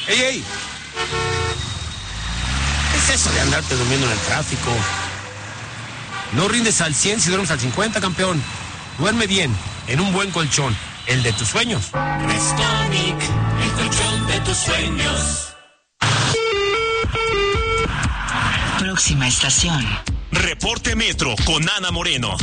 ¡Ey, ey! ¿Qué es eso de andarte durmiendo en el tráfico? No rindes al 100 si duermes al 50, campeón. Duerme bien, en un buen colchón, el de tus sueños. Restonic, el colchón de tus sueños. Próxima estación. Reporte Metro con Ana Moreno.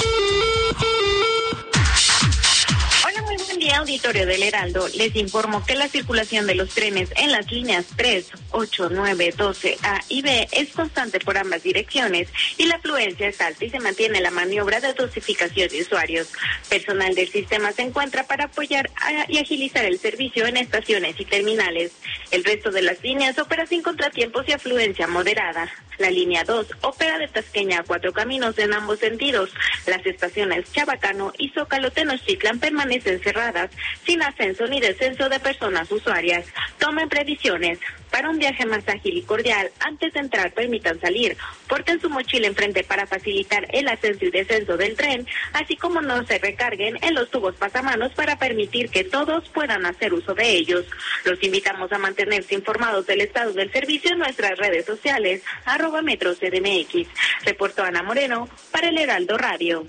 Hola, muy buen día, auditorio del Heraldo. Les informo que la circulación de los trenes en las líneas 3, 8, 9, 12, A y B es constante por ambas direcciones y la afluencia es alta y se mantiene la maniobra de dosificación de usuarios. Personal del sistema se encuentra para apoyar y agilizar el servicio en estaciones y terminales. El resto de las líneas opera sin contratiempos y afluencia moderada. La línea 2 opera de Tasqueña a Cuatro Caminos en ambos sentidos. Las estaciones Chabacano y Zócalo Tenochtitlan permanecen cerradas, sin ascenso ni descenso de personas usuarias. Tomen previsiones. Para un viaje más ágil y cordial, antes de entrar permitan salir. Porten su mochila enfrente para facilitar el ascenso y descenso del tren, así como no se recarguen en los tubos pasamanos para permitir que todos puedan hacer uso de ellos. Los invitamos a mantenerse informados del estado del servicio en nuestras redes sociales, @MetroCDMX. Reportó Ana Moreno para el Heraldo Radio.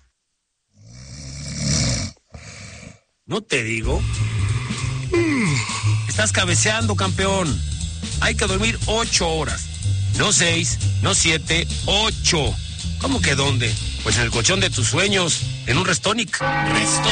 ¿No te digo? Estás cabeceando, campeón. Hay que dormir 8 horas. No 6, no 7, 8. ¿Cómo que dónde? Pues en el colchón de tus sueños, en un Restonic.